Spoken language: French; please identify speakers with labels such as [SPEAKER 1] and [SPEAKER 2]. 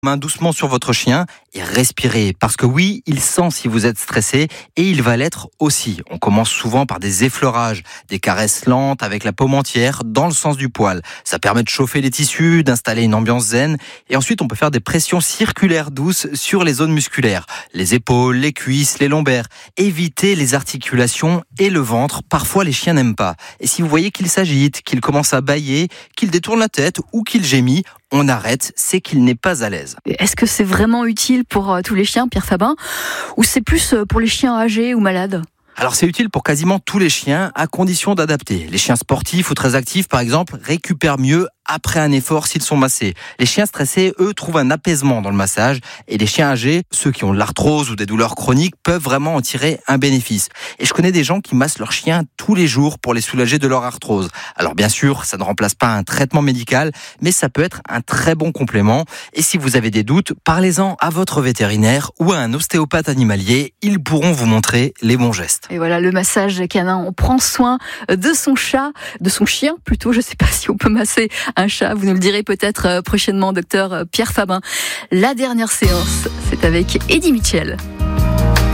[SPEAKER 1] Main doucement sur votre chien et respirez. Parce que oui, il sent si vous êtes stressé et il va l'être aussi. On commence souvent par des effleurages, des caresses lentes avec la paume entière dans le sens du poil. Ça permet de chauffer les tissus, d'installer une ambiance zen. Et ensuite, on peut faire des pressions circulaires douces sur les zones musculaires. Les épaules, les cuisses, les lombaires. Évitez les articulations et le ventre. Parfois, les chiens n'aiment pas. Et si vous voyez qu'il s'agite, qu'il commence à bâiller, qu'il détourne la tête ou qu'il gémit, on arrête, c'est qu'il n'est pas à l'aise.
[SPEAKER 2] Est-ce que c'est vraiment utile pour tous les chiens, Pierre Fabin, ou c'est plus pour les chiens âgés ou malades ?
[SPEAKER 1] Alors c'est utile pour quasiment tous les chiens, à condition d'adapter. Les chiens sportifs ou très actifs, par exemple, récupèrent mieux après un effort s'ils sont massés. Les chiens stressés, eux, trouvent un apaisement dans le massage. Et les chiens âgés, ceux qui ont de l'arthrose ou des douleurs chroniques, peuvent vraiment en tirer un bénéfice. Et je connais des gens qui massent leurs chiens tous les jours pour les soulager de leur arthrose. Alors bien sûr, ça ne remplace pas un traitement médical, mais ça peut être un très bon complément. Et si vous avez des doutes, parlez-en à votre vétérinaire ou à un ostéopathe animalier. Ils pourront vous montrer les bons gestes.
[SPEAKER 2] Et voilà, le massage canin, on prend soin de son chat, de son chien plutôt. Je ne sais pas si on peut masser un chat, vous nous le direz peut-être prochainement, docteur Pierre Fabin. La dernière séance, c'est avec Eddie Mitchell.